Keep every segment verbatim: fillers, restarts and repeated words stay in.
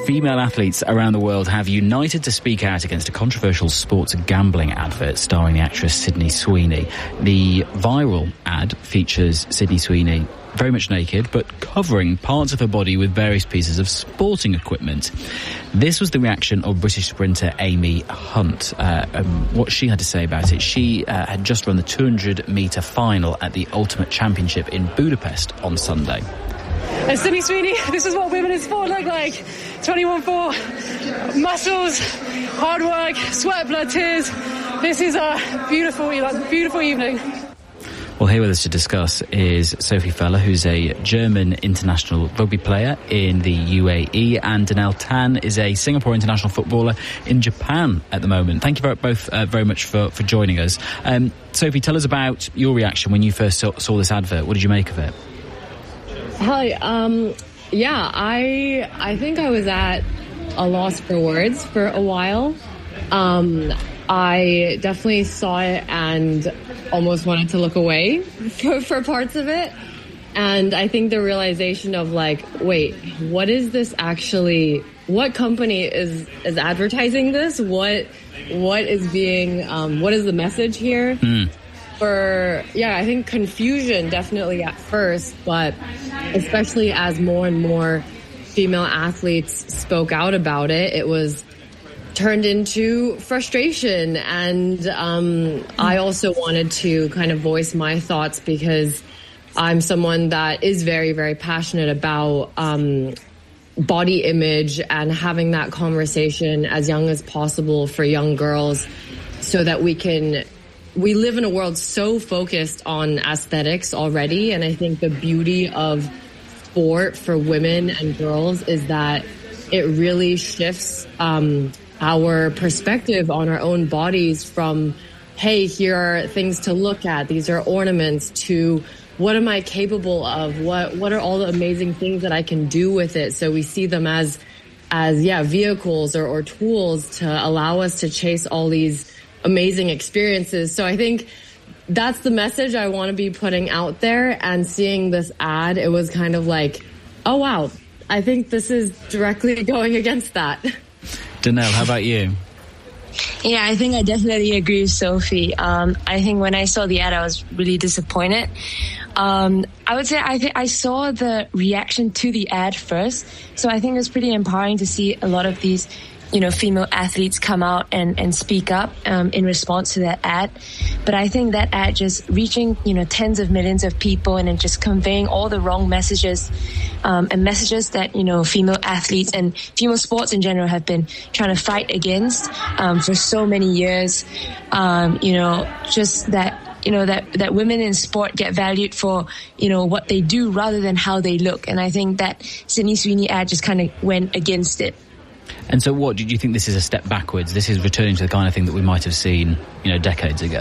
female athletes around the world have united to speak out against a controversial sports gambling advert starring the actress Sydney Sweeney. The viral ad features Sydney Sweeney very much naked, but covering parts of her body with various pieces of sporting equipment. This was the reaction of British sprinter Amy Hunt. Uh, um, what she had to say about it: she uh, had just run the two hundred metre final at the Ultimate Championship in Budapest on Sunday. As Sydney Sweeney, this is what women in sport look like. twenty-one four, muscles, hard work, sweat, blood, tears. This is a beautiful, beautiful evening. Well, here with us to discuss is Sophie Feller, who's a German international rugby player in the U A E, and Danelle Tan is a Singapore international footballer in Japan at the moment. Thank you very, both uh, very much for, for joining us. Um, Sophie, tell us about your reaction when you first saw, saw this advert. What did you make of it? Hi, um, yeah, I I think I was at a loss for words for a while. Um, I definitely saw it and almost wanted to look away for, for parts of it. And I think the realization of like, wait, what is this actually, what company is, is advertising this? What, what is being, um, what is the message here? Mm. For, yeah, I think confusion definitely at first, but especially as more and more female athletes spoke out about it, it was turned into frustration. And um, I also wanted to kind of voice my thoughts because I'm someone that is very, very passionate about um, body image and having that conversation as young as possible for young girls so that we can... We live in a world so focused on aesthetics already, and I think the beauty of sport for women and girls is that it really shifts um, our perspective on our own bodies from, hey, here are things to look at, these are ornaments, to what am I capable of? What what are all the amazing things that I can do with it? So we see them as, as yeah, vehicles or, or tools to allow us to chase all these amazing experiences. So I think that's the message I want to be putting out there. And seeing this ad, it was kind of like, oh, wow, I think this is directly going against that. Danelle, how about you? Yeah, I think I definitely agree with Sophie. Um, I think when I saw the ad, I was really disappointed. Um, I would say I think I saw the reaction to the ad first. So I think it was pretty empowering to see a lot of these you know, female athletes come out and, and speak up um, in response to that ad. But I think that ad just reaching, you know, tens of millions of people and then just conveying all the wrong messages um, and messages that, you know, female athletes and female sports in general have been trying to fight against um, for so many years. Um, you know, just that you know, that, that women in sport get valued for, you know, what they do rather than how they look. And I think that Sydney Sweeney ad just kind of went against it. And so what, do you think this is a step backwards? This is returning to the kind of thing that we might have seen, you know, decades ago?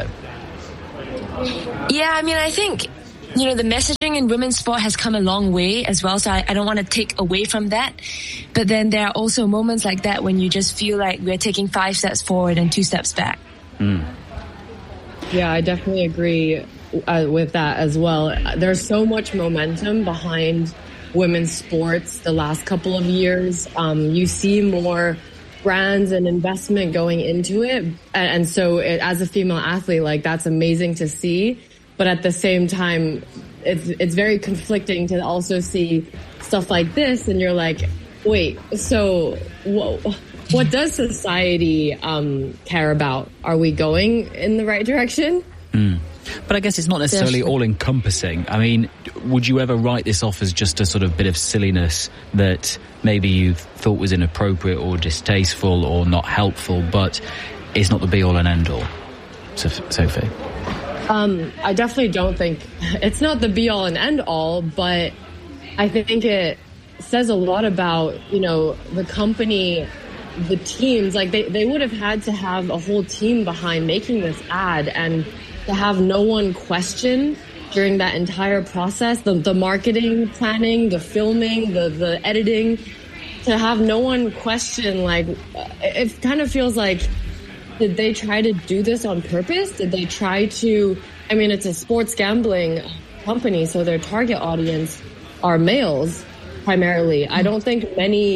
Yeah, I mean, I think, you know, the messaging in women's sport has come a long way as well, so I, I don't want to take away from that. But then there are also moments like that when you just feel like we're taking five steps forward and two steps back. Mm. Yeah, I definitely agree uh, with that as well. There's so much momentum behind women's sports the last couple of years. Um, you see more brands and investment going into it. And, and so it, as a female athlete, like that's amazing to see. But at the same time, it's, it's very conflicting to also see stuff like this. And you're like, wait, so whoa, what does society um, care about? Are we going in the right direction? Mm. But I guess it's not necessarily all-encompassing. I mean, would you ever write this off as just a sort of bit of silliness that maybe you thought was inappropriate or distasteful or not helpful, but it's not the be-all and end-all? Sophie? Um, I definitely don't think it's not the be-all and end-all, but I think it says a lot about, you know, the company, the teams. Like, they, they would have had to have a whole team behind making this ad, and to have no one question during that entire process, the, the marketing planning, the filming, the, the editing, to have no one question, like, it kind of feels like, did they try to do this on purpose? Did they try to, I mean, it's a sports gambling company, so their target audience are males primarily. I don't think many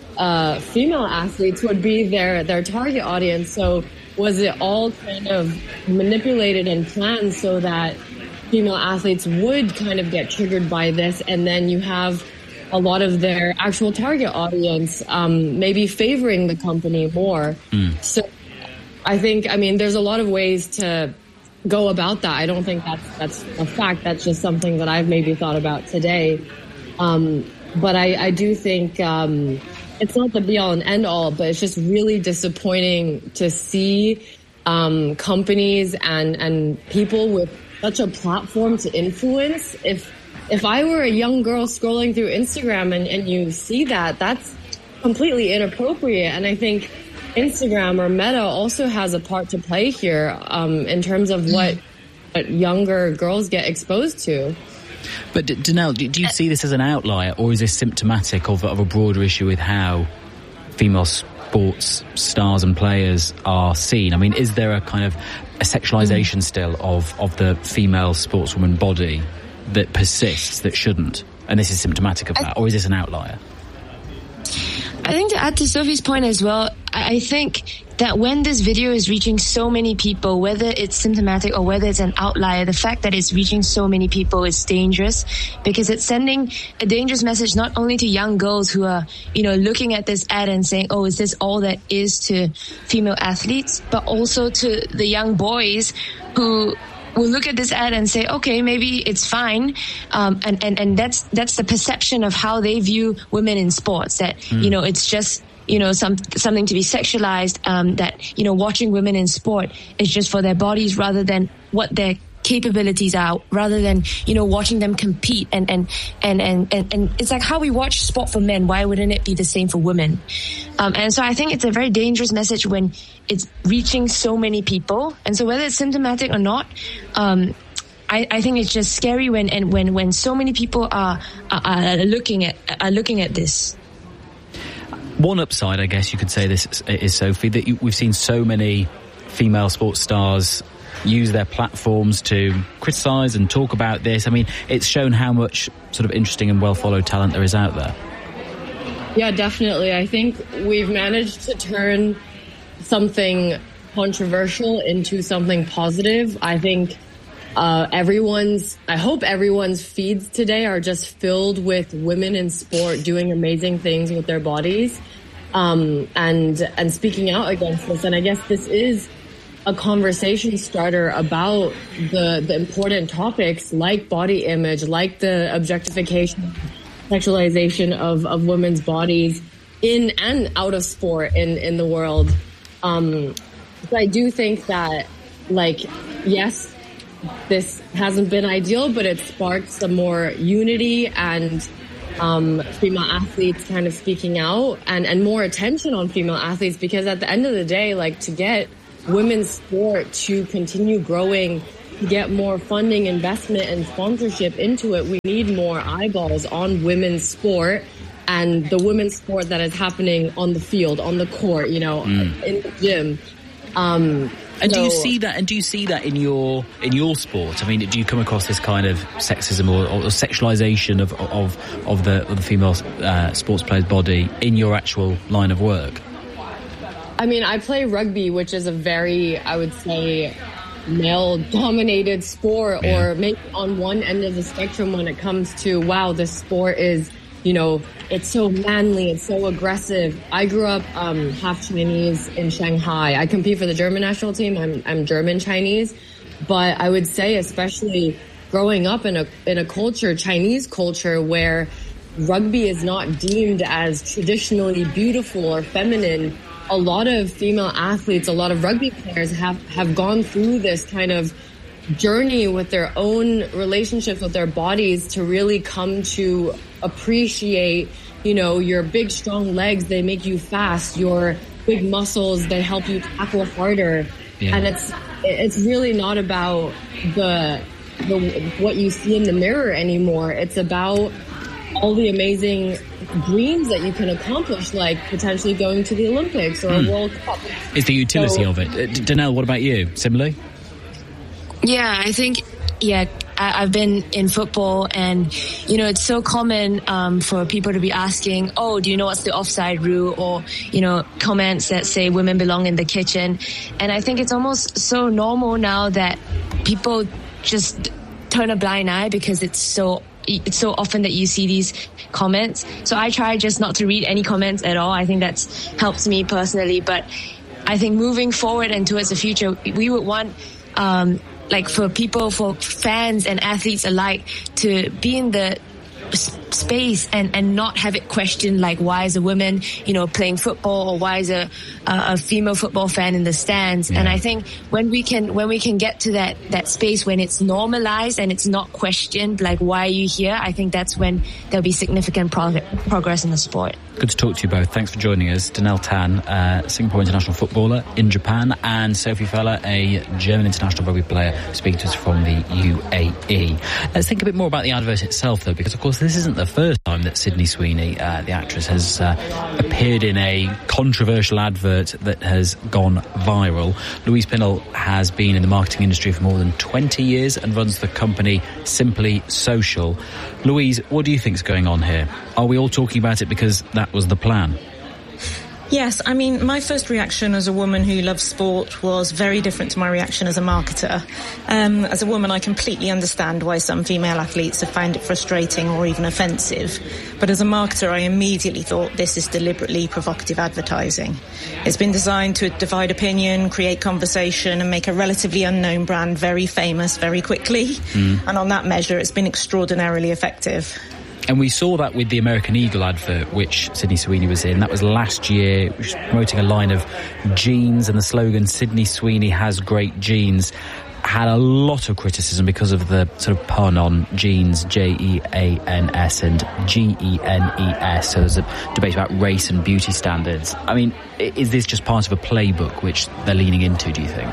uh, female athletes would be their, their target audience. So was it all kind of manipulated and planned so that female athletes would kind of get triggered by this, and then you have a lot of their actual target audience um, maybe favoring the company more. Mm. So I think, I mean, there's a lot of ways to go about that. I don't think that's that's a fact. That's just something that I've maybe thought about today. Um, but I, I do think um, it's not the be-all and end-all, but it's just really disappointing to see um, companies and, and people with such a platform to influence. If If I were a young girl scrolling through Instagram and, and you see that, that's completely inappropriate. And I think Instagram or Meta also has a part to play here um, in terms of what, what younger girls get exposed to. But Danelle, do you see this as an outlier, or is this symptomatic of, of a broader issue with how female sports stars and players are seen? I mean, is there a kind of a sexualization still of, of the female sportswoman body that persists, that shouldn't, and this is symptomatic of that, or is this an outlier? I think to add to Sophie's point as well, I think that when this video is reaching so many people, whether it's symptomatic or whether it's an outlier, the fact that it's reaching so many people is dangerous, because it's sending a dangerous message not only to young girls who are, you know, looking at this ad and saying, oh, is this all that is to female athletes, but also to the young boys who will look at this ad and say, okay, maybe it's fine. Um, and, and, and that's, that's the perception of how they view women in sports, that, mm. you know, it's just, you know, some, something to be sexualized, um, that, you know, watching women in sport is just for their bodies rather than what their capabilities are, rather than, you know, watching them compete. And, and, and, and, and, and it's like how we watch sport for men. Why wouldn't it be the same for women? Um, and so I think it's a very dangerous message when it's reaching so many people. And so whether it's symptomatic or not, um, I, I think it's just scary when, and when, when so many people are, are, are looking at, are looking at this. One upside, I guess you could say this is, Sophie, that you, we've seen so many female sports stars use their platforms to criticise and talk about this. I mean, it's shown how much sort of interesting and well-followed talent there is out there. Yeah, definitely. I think we've managed to turn something controversial into something positive. I think uh, everyone's, I hope everyone's feeds today are just filled with women in sport doing amazing things with their bodies, um, and, and speaking out against this. And I guess this is a conversation starter about the, the important topics like body image, like the objectification, sexualization of, of women's bodies in and out of sport in, in the world. Um, so I do think that, like, yes, this hasn't been ideal, but it sparked some more unity and um, female athletes kind of speaking out and, and more attention on female athletes, because at the end of the day, like, to get women's sport to continue growing, to get more funding, investment, and sponsorship into it, we need more eyeballs on women's sport and the women's sport that is happening on the field, on the court, you know, mm. in the gym. Um, and so, do you see that? And do you see that in your in your sport? I mean, do you come across this kind of sexism or, or sexualization of of of the, of the female uh, sports player's body in your actual line of work? I mean, I play rugby, which is a very, I would say, male-dominated sport, yeah. or maybe on one end of the spectrum when it comes to, wow, this sport is, you know, it's so manly, it's so aggressive. I grew up um, half Chinese in Shanghai. I compete for the German national team. I'm, I'm German Chinese. But I would say, especially growing up in a in a culture, Chinese culture, where rugby is not deemed as traditionally beautiful or feminine, a lot of female athletes, a lot of rugby players have, have gone through this kind of journey with their own relationships with their bodies to really come to appreciate, you know, your big, strong legs, they make you fast. Your big muscles, they help you tackle harder. Yeah. And it's it's really not about the the what you see in the mirror anymore. It's about all the amazing dreams that you can accomplish, like potentially going to the Olympics or mm. a World Cup. It's the utility so, of it. Uh, Danelle, what about you? Similarly? Yeah, I think, yeah, I, I've been in football, and, you know, it's so common um, for people to be asking, oh, do you know what's the offside rule? Or, you know, comments that say women belong in the kitchen. And I think it's almost so normal now that people just turn a blind eye because it's so it's so often that you see these comments. So I try just not to read any comments at all. I think that's helps me personally. But I think moving forward and towards the future, we would want um, like for people, for fans and athletes alike, to be in the space and, and not have it questioned, like, why is a woman, you know, playing football, or why is a a female football fan in the stands? Yeah. And I think when we can when we can get to that that space when it's normalized and it's not questioned, like, why are you here? I think that's when there'll be significant prog- progress in the sport. Good to talk to you both. Thanks for joining us. Donnell Tan, uh, Singapore international footballer in Japan, and Sophie Feller, a German international rugby player, speaking to us from the U A E. Let's think a bit more about the advert itself, though, because, of course, this isn't the first time that Sydney Sweeney, uh, the actress, has uh, appeared in a controversial advert that has gone viral. Louise Pinnell has been in the marketing industry for more than twenty years and runs the company Simply Social. Louise, what do you think is going on here? Are we all talking about it because that was the plan? Yes, I mean, my first reaction as a woman who loves sport was very different to my reaction as a marketer. Um, as a woman, I completely understand why some female athletes have found it frustrating or even offensive. But as a marketer, I immediately thought this is deliberately provocative advertising. It's been designed to divide opinion, create conversation, and make a relatively unknown brand very famous very quickly. Mm. And on that measure, it's been extraordinarily effective. And we saw that with the American Eagle advert, which Sydney Sweeney was in. That was last year, which was promoting a line of jeans, and the slogan, Sydney Sweeney has great jeans, had a lot of criticism because of the sort of pun on jeans, J E A N S, and G E N E S. So there's a debate about race and beauty standards. I mean, is this just part of a playbook which they're leaning into, do you think?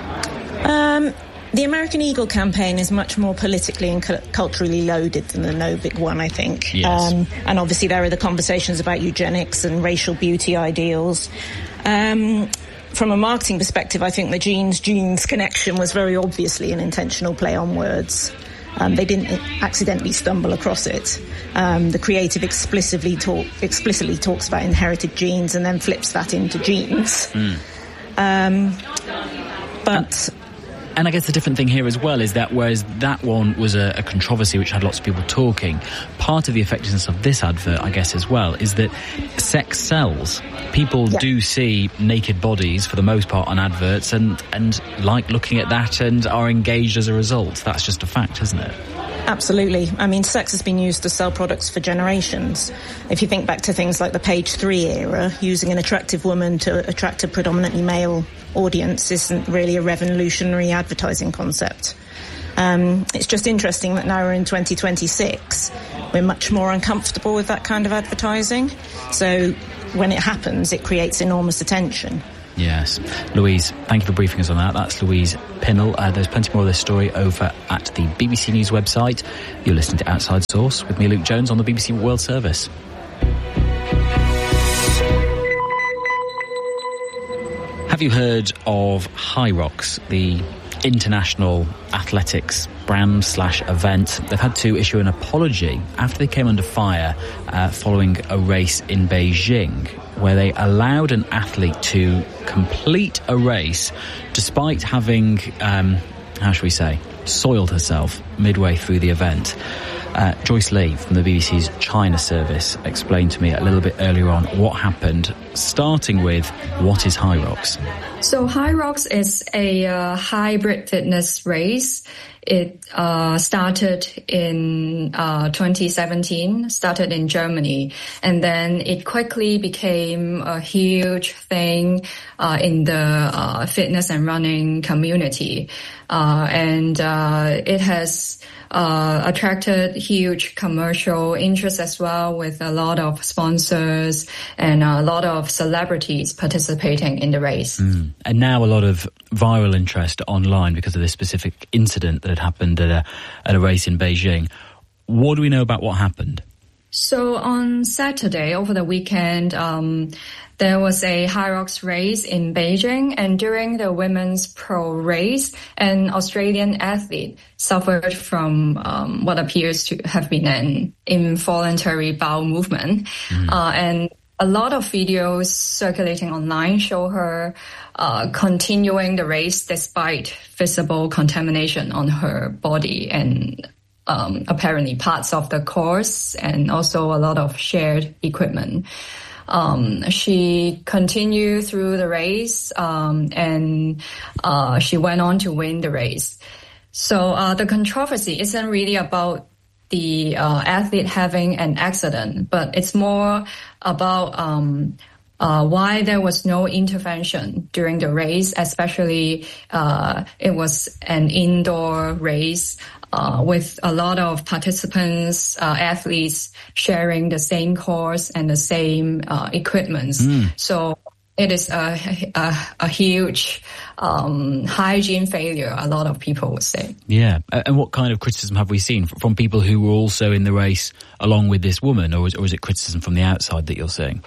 Um... The American Eagle campaign is much more politically and cu- culturally loaded than the Novik one, I think. Yes. Um, and obviously there are the conversations about eugenics and racial beauty ideals. Um, from a marketing perspective, I think the jeans jeans connection was very obviously an intentional play on words. Um, they didn't accidentally stumble across it. Um, the creative explicitly talk, explicitly talks about inherited genes and then flips that into jeans. Mm. Um, but... And I guess the different thing here as well is that whereas that one was a, a controversy which had lots of people talking, part of the effectiveness of this advert, I guess, as well, is that sex sells. People yeah. do see naked bodies, for the most part, on adverts and, and like looking at that and are engaged as a result. That's just a fact, isn't it? Absolutely. I mean, sex has been used to sell products for generations. If you think back to things like the page three era, using an attractive woman to attract a predominantly male audience isn't really a revolutionary advertising concept. Um, it's just interesting that now we're in twenty twenty-six, we're much more uncomfortable with that kind of advertising. So when it happens, it creates enormous attention. Yes. Louise, thank you for briefing us on that. That's Louise Pinnell. Uh, there's plenty more of this story over at the B B C News website. You're listening to Outside Source with me, Luke Jones, on the B B C World Service. Have you heard of Hyrox, the international athletics brand slash event? They've had to issue an apology after they came under fire uh, following a race in Beijing, where they allowed an athlete to complete a race despite having, um, how shall we say, soiled herself midway through the event. Uh, Joyce Lee from the B B C's China service explained to me a little bit earlier on what happened, starting with what is Hyrox. So Hyrox is a uh, hybrid fitness race. It uh, started in uh, twenty seventeen, started in Germany, and then it quickly became a huge thing uh, in the uh, fitness and running community. Uh, and uh, it has uh, attracted huge commercial interest as well, with a lot of sponsors and a lot of celebrities participating in the race. Mm. And now a lot of viral interest online because of this specific incident that had happened at a, at a race in Beijing. What do we know about what happened? So on Saturday, over the weekend, um, there was a Hyrox race in Beijing, and during the women's pro race, an Australian athlete suffered from um, what appears to have been an involuntary bowel movement. Mm. Uh, and a lot of videos circulating online show her uh, continuing the race despite visible contamination on her body and um, apparently parts of the course, and also a lot of shared equipment. Um, she continued through the race, um, and uh, she went on to win the race. So uh, the controversy isn't really about the uh, athlete having an accident, but it's more about um, uh, why there was no intervention during the race, especially uh, it was an indoor race uh, with a lot of participants, uh, athletes sharing the same course and the same uh, equipment. Mm. So it is a, a, a huge um, hygiene failure, a lot of people would say. Yeah. And what kind of criticism have we seen from people who were also in the race along with this woman, or is, or is it criticism from the outside that you're seeing?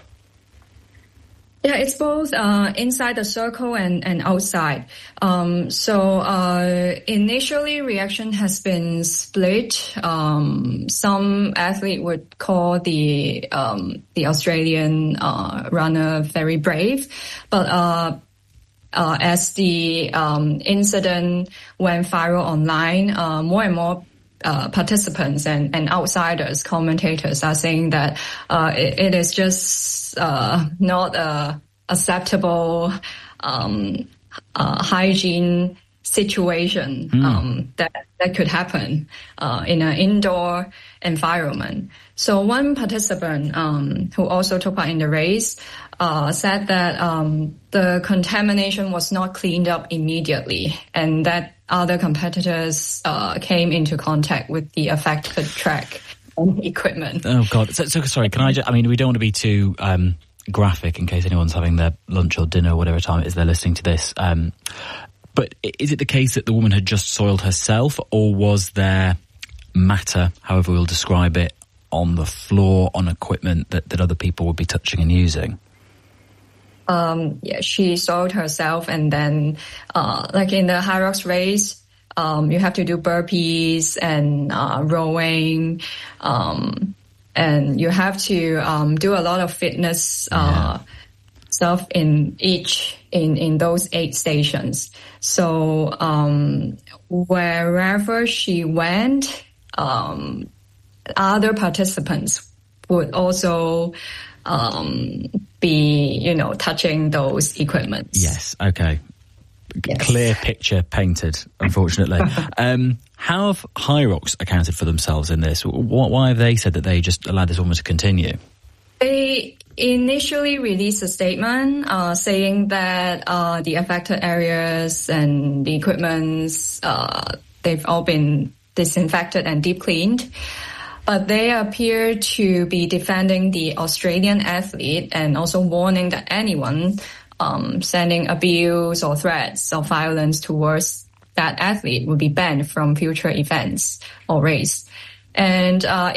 Yeah, it's both uh, inside the circle and, and outside. Um, so uh, initially, reaction has been split. Um, some athlete would call the um, the Australian uh, runner very brave, but uh, uh, as the um, incident went viral online, uh, more and more Uh, participants and, and outsiders, commentators are saying that uh, it, it is just uh, not a acceptable um, uh, hygiene situation mm. um, that that could happen uh, in an indoor environment. So one participant um, who also took part in the race uh, said that um, the contamination was not cleaned up immediately, and that other competitors uh, came into contact with the affected track and equipment. Oh God! So, so sorry. Can I? Just, I mean, we don't want to be too um, graphic in case anyone's having their lunch or dinner or whatever time it is they're listening to this. Um, but is it the case that the woman had just soiled herself, or was there matter, however we'll describe it, on the floor, on equipment that, that other people would be touching and using? Um, yeah, she soiled herself, and then, uh, like in the Hyrox race, um, you have to do burpees and, uh, rowing, um, and you have to, um, do a lot of fitness, uh, yeah. stuff in each, in, in those eight stations. So, um, wherever she went, um, other participants would also, um, be, you know, touching those equipments. Yes, okay. Yes. Clear picture painted, unfortunately. um, how have Hyrox accounted for themselves in this? Why have they said that they just allowed this woman to continue? They initially released a statement uh, saying that uh, the affected areas and the equipments, uh, they've all been disinfected and deep cleaned. But they appear to be defending the Australian athlete and also warning that anyone um, sending abuse or threats or violence towards that athlete will be banned from future events or race. And uh,